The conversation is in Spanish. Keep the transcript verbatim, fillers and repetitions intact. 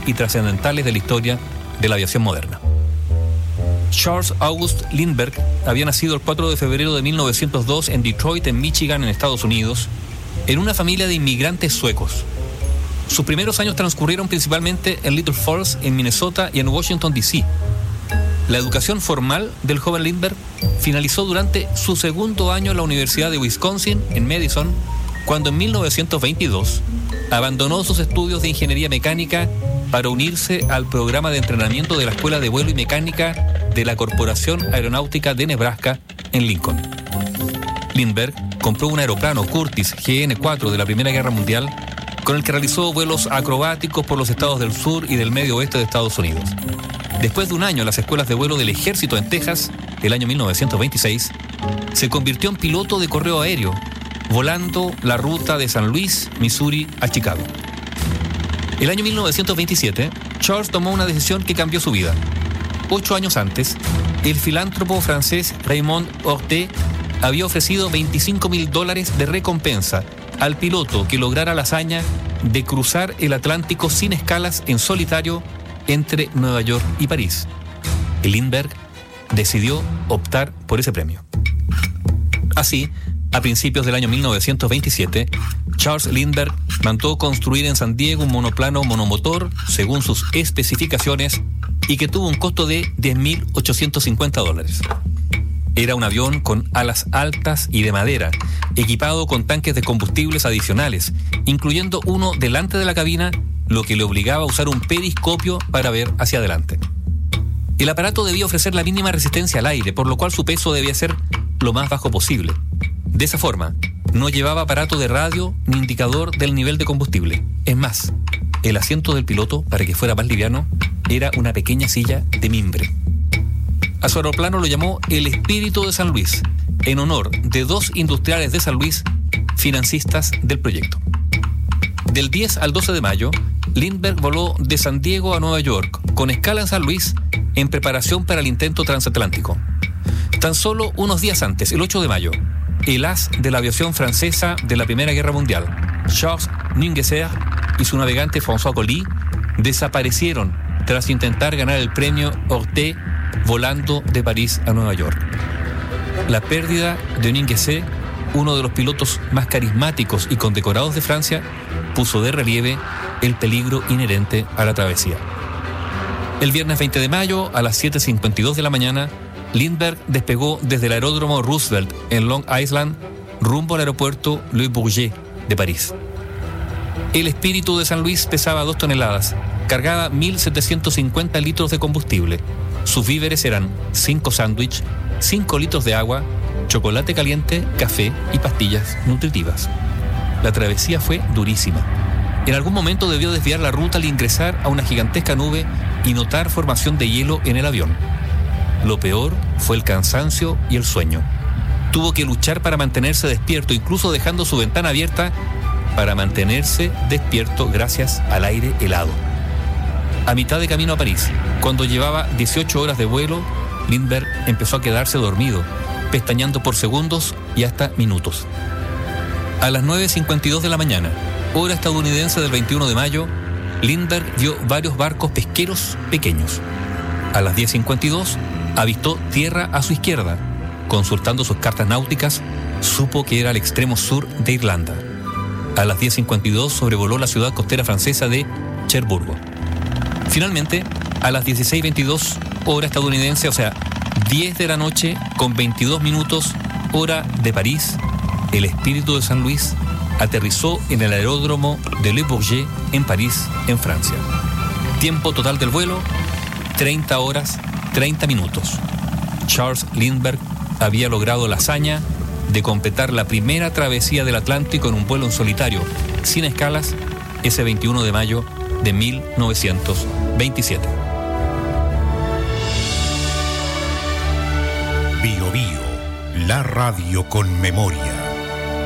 y trascendentales de la historia de la aviación moderna. Charles August Lindbergh había nacido el cuatro de febrero de mil novecientos dos en Detroit, en Michigan, en Estados Unidos, en una familia de inmigrantes suecos. Sus primeros años transcurrieron principalmente en Little Falls, en Minnesota y en Washington, D C La educación formal del joven Lindbergh finalizó durante su segundo año en la Universidad de Wisconsin, en Madison, cuando en mil novecientos veintidós abandonó sus estudios de ingeniería mecánica para unirse al programa de entrenamiento de la Escuela de Vuelo y Mecánica de la Corporación Aeronáutica de Nebraska, en Lincoln. Lindbergh compró un aeroplano Curtiss G N cuatro de la Primera Guerra Mundial, con el que realizó vuelos acrobáticos por los estados del sur y del medio oeste de Estados Unidos. Después de un año en las escuelas de vuelo del Ejército en Texas, el año mil novecientos veintiséis, se convirtió en piloto de correo aéreo, volando la ruta de San Luis, Missouri, a Chicago. El año mil novecientos veintisiete, Charles tomó una decisión que cambió su vida. Ocho años antes, el filántropo francés Raymond Hortet había ofrecido veinticinco mil dólares de recompensa al piloto que lograra la hazaña de cruzar el Atlántico sin escalas en solitario entre Nueva York y París. Y Lindbergh decidió optar por ese premio. Así, a principios del año mil novecientos veintisiete, Charles Lindbergh mandó construir en San Diego un monoplano monomotor según sus especificaciones y que tuvo un costo de diez mil ochocientos cincuenta dólares. Era un avión con alas altas y de madera, equipado con tanques de combustibles adicionales, incluyendo uno delante de la cabina, lo que le obligaba a usar un periscopio para ver hacia adelante. El aparato debía ofrecer la mínima resistencia al aire, por lo cual su peso debía ser lo más bajo posible. De esa forma, no llevaba aparato de radio ni indicador del nivel de combustible. Es más, el asiento del piloto, para que fuera más liviano, era una pequeña silla de mimbre. A su aeroplano lo llamó el Espíritu de San Luis, en honor de dos industriales de San Luis, financistas del proyecto. Del diez al doce de mayo, Lindbergh voló de San Diego a Nueva York, con escala en San Luis, en preparación para el intento transatlántico. Tan solo unos días antes, el ocho de mayo, el as de la aviación francesa de la Primera Guerra Mundial, Charles Ninguesser, y su navegante François Colly desaparecieron tras intentar ganar el premio Hortet volando de París a Nueva York. La pérdida de Ninguesser, uno de los pilotos más carismáticos y condecorados de Francia, puso de relieve el peligro inherente a la travesía. El viernes veinte de mayo, a las siete cincuenta y dos de la mañana, Lindbergh despegó desde el aeródromo Roosevelt en Long Island rumbo al aeropuerto Le Bourget de París. El Espíritu de San Luis pesaba dos toneladas, cargaba mil setecientos cincuenta litros de combustible. Sus víveres eran cinco sándwiches, cinco litros de agua, chocolate caliente, café y pastillas nutritivas. La travesía fue durísima. En algún momento debió desviar la ruta al ingresar a una gigantesca nube y notar formación de hielo en el avión. Lo peor fue el cansancio y el sueño. Tuvo que luchar para mantenerse despierto, incluso dejando su ventana abierta para mantenerse despierto gracias al aire helado. A mitad de camino a París, cuando llevaba dieciocho horas de vuelo, Lindbergh empezó a quedarse dormido, pestañeando por segundos y hasta minutos. A las nueve cincuenta y dos de la mañana, hora estadounidense del veintiuno de mayo, Lindbergh vio varios barcos pesqueros pequeños. A las diez cincuenta y dos, avistó tierra a su izquierda. Consultando sus cartas náuticas, supo que era el extremo sur de Irlanda. A las diez cincuenta y dos sobrevoló la ciudad costera francesa de Cherbourg. Finalmente, a las dieciséis veintidós, hora estadounidense, o sea, diez de la noche con veintidós minutos, hora de París, el Espíritu de San Luis aterrizó en el aeródromo de Le Bourget en París, en Francia. Tiempo total del vuelo, treinta horas, treinta minutos. Charles Lindbergh había logrado la hazaña de completar la primera travesía del Atlántico en un vuelo en solitario, sin escalas, ese veintiuno de mayo de mil novecientos veintisiete. Bio Bio, la radio con memoria.